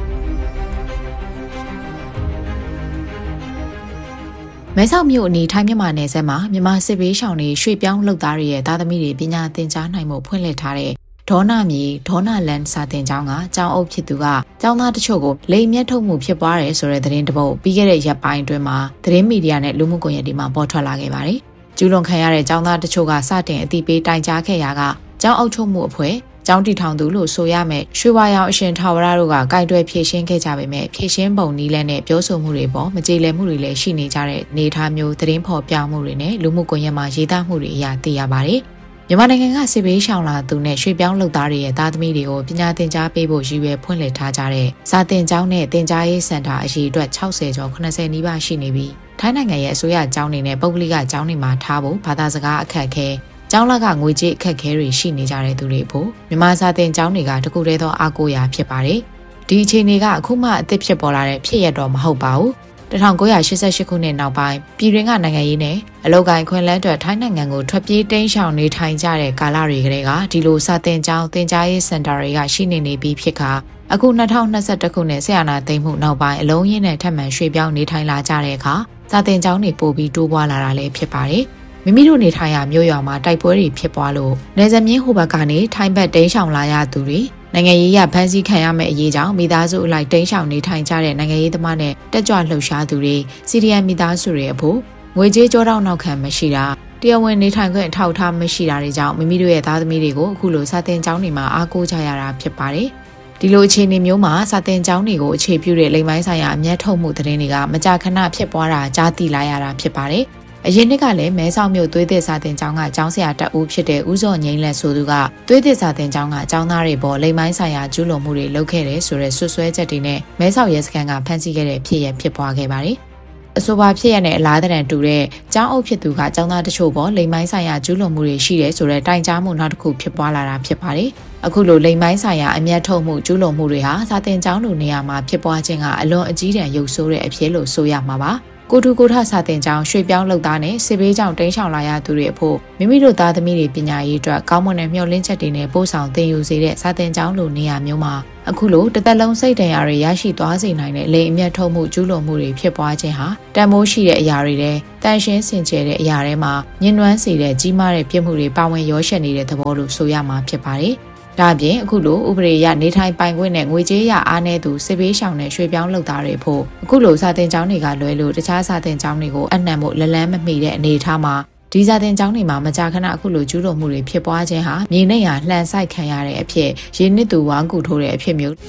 မဲဆောက်မြို့အနီးထိုင်းမြန်မာနယ်စပ်မှာမြန်မာစစ်ဘေးရှောင်တွေရွှေ့ပြောင်းလုပ်သားတွေရဲ့သားသမီးတွေပညာသင်ကြားနိုင်မှုဖွင့်လှစ်ထားတဲ့ဒေါနာမြေဒေါနာလန်စာတင်ကျောင်းကကျောင်းအုပ်ဖြစ်သူကကျောင်းသားတချို့ကိုလိမ်မြတ်ထုတ်မှုဖြစ်ပွားတယ်ဆိုတဲ့သတင်းတပုတ်ပြီးခဲ့တဲ့ရက်ပိုင်းအတွင်းမှာသတင်းမီဒီယာနဲ့လူမှုကွန်ရက်တွေမှာပေါ်ထွက်လာခဲ့ပါတယ်ကျူးလွန်ခံရတဲ့ကျောင်းသားတချို့ကစတင်အသိပေးတိုင်ကြားခဲ့ရာကကျောင်းအုပ်ချုပ်မှုအဖွဲ့ကျောင်းတည်ထောင်သူလို့ဆိုရမယ်ရွှေဝါရောင်အရှင်ထာဝရတို့ကကင်တွယ်ဖြည့်ရှင်းခဲ့ကြပေမဲ့ဖြည့်ရှင်းပုံနည်းလမ်းနဲ့ပြောဆိုမှုတွေပေါ်မကြေလည်မှုတွေလည်းရှိနေကြတဲ့နေထားမျိုးသတင်းဖော်ပြမှုတွေနဲ့လူမှုကွန်ရက်မှာရေးသားမှုတွေအရသိရပါတယ်မြန်မာနိုင်ငံကစစ်ဘေးရှောင်လာသူနဲ့ရွှေပြောင်းလုပ်သားတွေရဲ့သားသမီးတွေကိုပညာသင်ကြားပေးဖို့ရည်ရွယ်ဖွင့်လှစ်ထားကြတဲ့စာသင်ကျောင်းနဲ့သင်ကြားရေးစင်တာအရေအတွက်60ကျော်80နီးပါးရှိနေပြီးထိုင်းနိုင်ငံရဲ့အစိုးရကျောင်းတွေနဲ့ပုဂ္ဂလိကကျောင်းတွေမှာထားဖို့ဘာသာစကားအခက်အခဲကျောင်းလကငွေကြေးအခက်အခဲတွေရှိနေကြတဲ့သူတွေဖို့မြန်မာစာသင်ကျောင်းတွေကတကူတည်းသောအားကိုးရာဖြစ်ပါတယ်ဒီအခြေအနေကအခုမှအသစ်ဖြစ်ပေါ်လာတဲ့ဖြစ်ရတော့မဟုတ်ပါဘူး1988ခုနှစ်နောက်ပိုင်းပြည်တွင်းကနိုင်ငံရေးနဲ့အလုပ်ကိုင်ခွင့်လန်းအတွက်ထိုင်းနိုင်ငံကိုထွက်ပြေးတိမ်းရှောင်နေထိုင်ကြတဲ့ကာလတွေကတည်းကဒီလိုစာသင်ကျောင်းသင်ကြားရေးစင်တာတွေကရှိနေပြီးဖြစ်ခါအခု2021ခုနှစ်ဆရာနာသိမ်းမှုနောက်ပိုင်းအလုံးရင်းနဲ့ထပ်မံရွှေ့ပြောင်းနေထိုင်လာကြတဲ့အခါစာသင်ကျောင်းတွေပို့ပြီးတိုးပွားလာတာလည်းဖြစ်ပါတယ်မိမိတို့နေထိုင်ရာမြို့ရွာမှာတိုက်ပွဲတွေဖြစ်ပွားလို့နယ်စပ်မြင်းဟိုဘက်ကနေထိုင်းဘက်တိမ်းရှောင်လာရသူတွေနိုင်ငံရေးရဖန်ဆီးခံရမယ့်အရေးကြောင့်မိသားစုအလိုက်တိမ်းရှောင်နေထိုင်ကြတဲ့နိုင်ငံရေးသမားနဲ့တက်ကြွလှုပ်ရှားသူတွေစီရီယန်မိသားစုတွေအဖို့ငွေကြေးကြောတောက်နောက်ခံမရှိတာတရားဝင်နေထိုင်ခွင့်အထောက်အထားမရှိတာတွေကြောင့်မိမိတို့ရဲ့သားသမီးတွေကိုအခုလိုစာသင်ကျောင်းတွေမှာအားကိုးကြရတာဖြစ်ပါတယ်ဒီလိုအခြေအနေမျိုးမှာစာသင်ကျောင်းတွေကိုအခြေပြုတဲ့လိမ်ပိုင်းဆိုင်ရာအမျက်ထုတ်မှုသတင်းတွေကမကြာခဏဖြစ်ပွားတာကြားသိလာရတာဖြစ်ပါတယ်အရင်နှစ်ကလည်းမဲဆောက်မြို့သွေးသစ်စာသင်ကျောင်းကကျောင်းဆရာတအူးဖြစ်တဲ့ဦးစောငိမ့်လက်ဆိုသူကသွေးသစ်စာသင်ကျောင်းကကျောင်းသားတွေပေါ်လိမ်ပိုင်းဆိုင်ရာကျူးလွန်မှုတွေလုပ်ခဲ့တယ်ဆိုတဲ့ဆွဆွဲချက်တွေနဲ့မဲဆောက်ရဲစခန်းကဖမ်းဆီးခဲ့တဲ့ဖြစ်ရပ်ဖြစ်ပွားခဲ့ပါတယ်အဆိုပါဖြစ်ရပ်နဲ့အလားတန်တူတဲ့ကျောင်းအုပ်ဖြစ်သူကကျောင်းသားတချို့ပေါ်လိမ်ပိုင်းဆိုင်ရာကျူးလွန်မှုတွေရှိတယ်ဆိုတဲ့တိုင်ကြားမှုနောက်တစ်ခုဖြစ်ပွားလာတာဖြစ်ပါတယ်အခုလိုလိမ်ပိုင်းဆိုင်ရာအမျက်ထုတ်မှုကျူးလွန်မှုတွေဟာစာသင်ကျောင်းလိုနေရာမှာဖြစ်ပွားခြင်းကအလွန်အကြီးတန်းရုပ်ဆိုးတဲ့အဖြစ်လို့ဆိုရမှာပါကိုတူကိုထစာတင်ကျောင်းရွှေပြောင်းလုပ်သားနဲ့စစ်ဘေးကြောင့်တိမ်းရှောင်လာရသူတွေအဖို့မိမိတို့သားသမီးတွေပညာရေးအတွက်ကောင်းမွန်တဲ့မျှော်လင့်ချက်တွေနဲ့ပို့ဆောင်သင်ယူစေတဲ့စာတင်ကျောင်းလိုနေရာမျိုးမှာအခုလိုတစ်သက်လုံးစိတ်တရားတွေရရှိသွားစေနိုင်တဲ့လိမ်အမျက်ထုတ်မှုကျူးလွန်မှုတွေဖြစ်ပွားခြင်းဟာတန်ဖိုးရှိတဲ့အရာတွေတဲ့တန်ရှင်းစင်ကြယ်တဲ့အရာတွေမှာညှဉ်းနှွမ်းစေတဲ့ကြီးမားတဲ့ပြစ်မှုတွေပါဝင်ရောရှက်နေတဲ့သဘောလို့ဆိုရမှာဖြစ်ပါတယ်ဒါပြင်အခုလိုဥပဒေအရနေထိုင်ပိုင်ခွင့်နဲ့ငွေကြေးရအားနည်းသူစစ်ဘေးရှောင်တဲ့ရွှေပြောင်းလုပ်သားတွေဖို့အခုလိုစာသင်ကျောင်းတွေကလွဲလို့တခြားစာသင်ကျောင်းတွေကိုအနှံ့ဖို့လလန်းမမိတဲ့အနေအထားမှာဒီစာသင်ကျောင်းတွေမှာမကြာခဏအခုလိုကျူးလွန်မှုတွေဖြစ်ပွားခြင်းဟာမြေနဲ့ရလှန်ဆိုင်ခံရတဲ့အဖြစ်ရင်းနစ်သူဝါကူထိုးတဲ့အဖြစ်မျိုး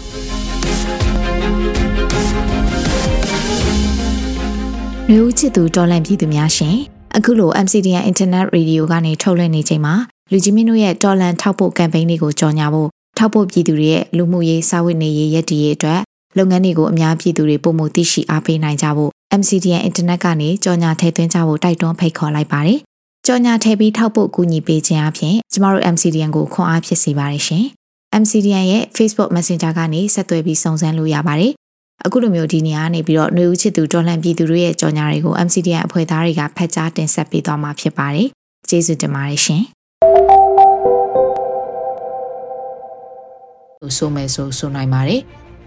လူချစ်သူတော်လန့်ပြည်သူများရှင်အခုလို MCDN Internet Radio ကနေထုတ်လွှင့်နေချိန်မှာလူကြီးမင်းတို့ရဲ့တော်လန်ထောက်ပို့ကမ်ပိန်းတွေကိုကြော်ညာဖို့ထောက်ပို့ပြည်သူတွေရဲ့လူမှုရေးစာဝတ်နေရေးရည်တည်ရေးအတွက်လုပ်ငန်းတွေကိုအများပြည်သူတွေပုံမှုသိရှိအားပေးနိုင်ကြဖို့ MCDN Internet ကနေကြော်ညာထည့်သွင်းကြဖို့တိုက်တွန်းဖိတ်ခေါ်လိုက်ပါတယ်။ကြော်ညာထည့်ပြီးထောက်ပို့ကူညီပေးခြင်းအပြင်ကျမတို့ MCDN ကိုခွန်အားဖြစ်စေပါတယ်ရှင်။ MCDN ရဲ့ Facebook Messenger ကနေဆက်သွယ်ပြီးစုံစမ်းလို့ရပါတယ်။အခုလိုမျိုးဒီနေရာကနေပြီးတော့ຫນွေဦးချစ်သူတော်လှန်ပြည်သူတွေရဲ့ကြော်ညာတွေကို MCDN အဖွဲ့သားတွေကဖတ်ကြားတင်ဆက်ပေးသွားမှာဖြစ်ပါတယ်။ကျေးဇူးတင်ပါတယ်ရှင်။ဆိုမယ်ဆိုနိုင်ပါတယ်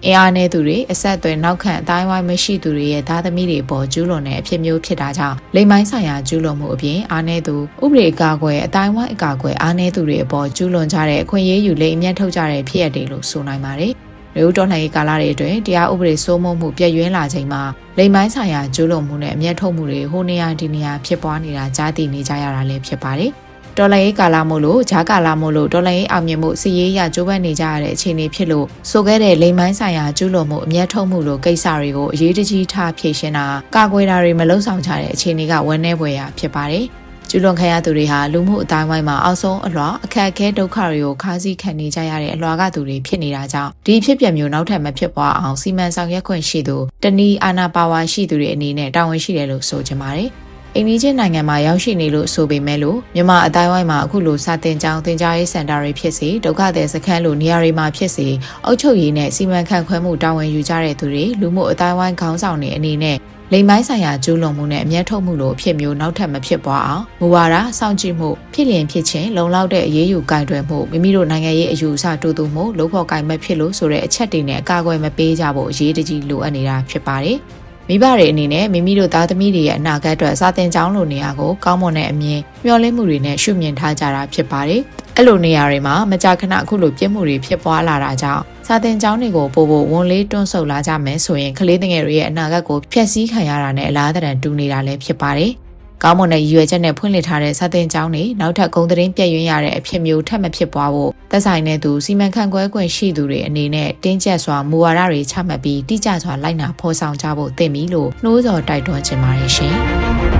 အင်အားနည်းသူတွေအဆက်အသွယ်နောက်ခံအတိုင်းဝိုင်းမရှိသူတွေရဲ့သားသမီးတွေပေါ်ကျူးလွန်တဲ့အဖြစ်မျိုးဖြစ်တာကြောင့်လိမ်မိုင်းဆိုင်ရာကျူးလွန်မှုအပြင်အားနည်းသူဥပဒေအကာအကွယ်အတိုင်းဝိုင်းအကာအကွယ်အားနည်းသူတွေအပေါ်ကျူးလွန်ကြတဲ့အခွင့်အရေးယူလိမ်အမြတ်ထုတ်ကြတဲ့ဖြစ်ရပ်တွေလို့ဆိုနိုင်ပါတယ်။လူတော်လှန်ရေးကာလတွေအတွင်းတရားဥပဒေစိုးမိုးမှုပြည့်ဝလာချိန်မှာလိမ်မိုင်းဆိုင်ရာကျူးလွန်မှုနဲ့အမြတ်ထုတ်မှုတွေဟိုနေရာဒီနေရာဖြစ်ပွားနေတာကြားသိနေကြရတာလည်းဖြစ်ပါတယ်။တော်လှန်ရေးကာလမို့လို့ဂျားကာလမို့လို့တော်လှန်ရေးအောင်မြင်မှုစီရေးရကြိုးပမ်းနေကြရတဲ့အခြေအနေဖြစ်လို့ဆိုခဲ့တဲ့လိမ်မိုင်းဆိုင်ရာကျူးလွန်မှုအမြတ်ထုတ်မှုလိုကိစ္စတွေကိုအရေးတကြီးထားဖြေရှင်းတာကာကွယ်တာတွေမလုပ်ဆောင်ကြတဲ့အခြေအနေကဝန်းနေပွေရာဖြစ်ပါတယ်။ကျူးလွန်ခံရသူတွေဟာလူမှုအတိုင်းဝိုင်းမှာအောက်ဆုံးအလွှာအခက်အခဲဒုက္ခတွေကိုခါးစည်းခံနေကြရတဲ့အလွှာကသူတွေဖြစ်နေတာကြောင့်ဒီဖြစ်ပျက်မျိုးနောက်ထပ်မဖြစ်ပွားအောင်စီမံဆောင်ရွက်ခွင့်ရှိသူတနည်းအာဏာပါဝါရှိသူတွေအနေနဲ့တာဝန်ရှိတယ်လို့ဆိုကြပါတယ်။အိန္ဒိယနိုင်ငံမှာရောက်ရှိနေလို့ဆိုပေမဲ့လို့မြန်မာအတိုင်းဝိုင်းမှာအခုလိုစာတင်ကျောင်းသင်ကြားရေးစင်တာတွေဖြစ်စေဒုက္ခသည်စခန်းလိုနေရာတွေမှာဖြစ်စေအုပ်ချုပ်ရေးနဲ့စီမံခန့်ခွဲမှုတာဝန်ယူကြတဲ့သူတွေလူမှုအတိုင်းဝိုင်းခေါင်းဆောင်တွေအနေနဲ့လိမ်မိုင်းဆိုင်ရာကျူးလွန်မှုနဲ့အမျက်ထုတ်မှုလိုအဖြစ်မျိုးနောက်ထပ်မဖြစ်ပွားအောင်မူဝါဒစောင့်ကြည့်မှုဖြစ်လျင်ဖြစ်ချင်းလုံလောက်တဲ့အရေးယူကင်တွယ်မှုမိမိတို့နိုင်ငံရေးအယူအဆတူတူမှုလုပ်ဖို့ကင်မဲ့ဖြစ်လို့ဆိုတဲ့အချက်တွေနဲ့အကာအကွယ်မပေးကြဖို့အရေးတကြီးလိုအပ်နေတာဖြစ်ပါတယ်မိဘတွေအနေနဲ့မိမိတို့သားသမီးတွေရဲ့အနာဂတ်အတွက်စာသင်ကျောင်းလိုနေရာကိုကောင်းမွန်တဲ့အမြင်မျှော်လင့်မှုတွေနဲ့ရှုမြင်ထားကြတာဖြစ်ပါတယ်။အဲ့လိုနေရာတွေမှာမကြာခဏအခုလိုပြစ်မှုတွေဖြစ်ပွားလာတာကြောင့်စာသင်ကျောင်းတွေကိုပို့ဖို့ဝန်လေးတွန်းဆုတ်လာကြမယ်ဆိုရင်ကလေးငယ်တွေရဲ့အနာဂတ်ကိုဖျက်ဆီးခံရတာနဲ့အလားတန်တူနေတာလည်းဖြစ်ပါတယ်။ကောင်းမွန်တဲ့ရည်ရွယ်ချက်နဲ့ဖွင့်လှစ်ထားတဲ့စာသင်ကျောင်းတွေနောက်ထပ်ဂုဏ်သတင်းပြည့်ရင်းရတဲ့အဖြစ်မျိုးထပ်မဖြစ်ပွားဖို့သက်ဆိုင်တဲ့သူစီမံခန့်ခွဲခွင့်ရှိသူတွေအနေနဲ့တင်းကျပ်စွာမူဝါဒတွေချမှတ်ပြီးတိကျစွာလိုက်နာဖော်ဆောင်ကြဖို့သင့်ပြီလို့နှိုးဆော်တိုက်တွန်းချင်ပါတယ်ရှင်။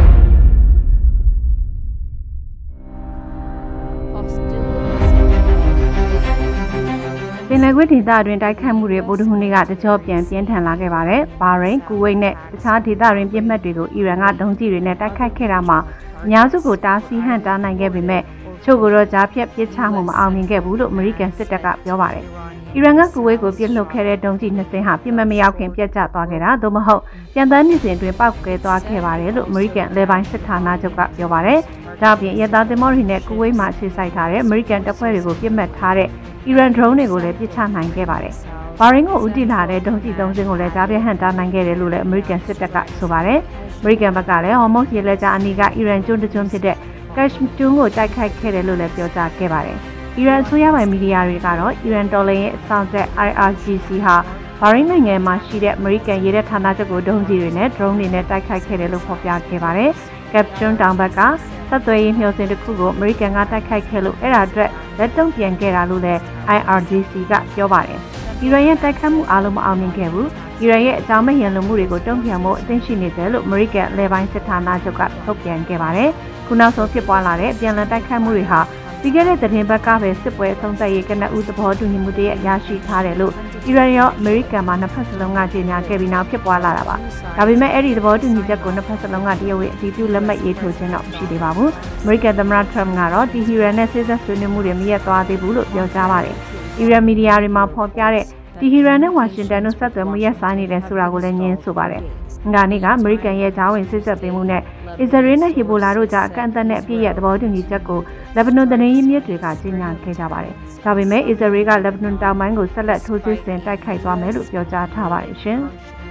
ပင်လယ်ကွေ့ဒေသတွင်တိုက်ခတ်မှုတွေဗုဒ္ဓဟူးနေ့ကတကြောပြန်ပြင်းထန်လာခဲ့ပါတယ်။ဘာရိန်၊ကူဝိတ်နဲ့တခြားဒေသတွင်ပြစ်မှတ်တွေကိုအီရန်ကဒုံးကျည်တွေနဲ့တိုက်ခတ်ခဲ့တာမှာအများစုကိုတားဆီးဟန့်တားနိုင်ခဲ့ပေမဲ့ချို့ကိုတော့ကြားဖြတ်ပစ်ချမှုမအောင်မြင်ခဲ့ဘူးလို့အမေရိကန်စစ်တပ်ကပြောပါတယ်။အီရန်ကကူဝိတ်ကိုပြစ်လွတ်ခဲ့တဲ့ဒုံးကျည်20ဟာပြစ်မှတ်မရောက်ခင်ပြတ်ကျသွားခဲ့တာသို့မဟုတ်ပြန်တန်းနေစဉ်တွင်ပောက်ကွဲသွားခဲ့ပါတယ်လို့အမေရိကန်လေပိုင်းစစ်ဌာနချုပ်ကပြောပါတယ်။ဒါ့အပြင်ရသားသင်္ဘောတွေနဲ့ကူဝိတ်မှာအခြေစိုက်ထားတဲ့အမေရိကန်တပ်ဖွဲ့တွေကိုပြစ်မှတ်ထားတဲ့အီရန် drone တွေကိုလည်းပစ်ချနိုင်ခဲ့ပါတယ်။ဘာရင်းကိုဦးတည်လာတဲ့ဒုံးကျည်3စင်းကိုလည်းကြားပြဟန်တာနိုင်ခဲ့တယ်လို့လည်းအမေရိကန်စစ်တပ်ကဆိုပါတယ်။အမေရိကန်ဘက်ကလည်းဟော်မုတ်ရေလက်ကြားအနီးကအီရန်ကျွန်းတစ်ကျွန်းဖြစ်တဲ့ကက်ရှ်ကျွန်းကိုတိုက်ခိုက်ခဲ့တယ်လို့လည်းပြောကြားခဲ့ပါတယ်။အီရန်အစိုးရပိုင်မီဒီယာတွေကတော့အီရန်တော်လှန်ရေးအစောင့်တပ် IRGC ဟာဘာရင်းနိုင်ငံမှာရှိတဲ့အမေရိကန်ရေတပ်ဌာနချုပ်ကိုဒုံးကျည်တွေနဲ့ drone တွေနဲ့တိုက်ခိုက်ခဲ့တယ်လို့ဖော်ပြခဲ့ပါတယ်။ကက်ကျွန်းတောင်ဘက်ကဆက်သွယ်ရေးမျှော်စင်တစ်ခုကိုအမေရိကန်ကတိုက်ခိုက်ခဲ့လို့အဲ့ဒါအတွက်လက်တုံ့ပြန်ခဲ့တာလို့လည်း IRGC ကပြောပါတယ်။အီရန်ရဲ့တိုက်ခတ်မှုအားလုံးမအောင်မြင်ခဲ့ဘူး။အီရန်ရဲ့အကြောင်းမဲ့ရန်လိုမှုတွေကိုတုံ့ပြန်ဖို့အသင့်ရှိနေတယ်လို့အမေရိကန်လေပိုင်းစစ်ဌာနချုပ်ကထုတ်ပြန်ခဲ့ပါတယ်။ခုနောက်ဆုံးဖြစ်ပွားလာတဲ့ပြန်လည်တိုက်ခတ်မှုတွေဟာပြီးခဲ့တဲ့သတင်းပတ်ကပဲစစ်ပွဲအဆုံးသတ်ရေးကနဦးသဘောတူညီမှုတည်းရရှိထားတယ်လို့အီရန်ရောအမေရိကန်မှာနှစ်ဖက်စလုံးကကြေညာခဲ့ပြီးနောက်ဖြစ်ပွားလာတာပါ။ဒါပေမဲ့အဲ့ဒီသဘောတူညီချက်ကိုနှစ်ဖက်စလုံးကတရားဝင်အတည်ပြုလက်မှတ်ရေးထိုးခြင်းတော့မရှိသေးပါဘူး။အမေရိကန်သမ္မတထရမ့်ကတော့ဒီဟီရန်နဲ့ဆက်ဆက်ဆွေးနွေးမှုတွေမရက်သွားသေးဘူးလို့ပြောကြားပါတယ်။အီရန်မီဒီယာတွေမှာဖော်ပြတဲ့ဒီဟီရန်နဲ့ဝါရှင်တန်တို့ဆက်သွယ်မှုရက်ဆိုင်နေတယ်ဆိုတာကိုလည်းညင်းဆိုပါတယ်။ဒါနေ့ကအမေရိကန်ရဲ့ဂျာဝင်စစ်ဆက်ပေးမှုနဲ့အစ္စရေးနဲ့ဟီဘိုလာတို့ကြားအကန့်အသတ်နဲ့အပြည့်ရဲ့သဘောတူညီချက်ကိုလက်ဘနွန်သတင်းရင်းမြစ်တွေကကြေညာခဲ့ကြပါတယ်။ဒါပေမဲ့အစ္စရေးကလက်ဘနွန်တောင်ပိုင်းကိုဆက်လက်ထိုးစစ်ဆင်တိုက်ခိုက်သွားမယ်လို့ပြောကြားထားပါတယ်ရှင်။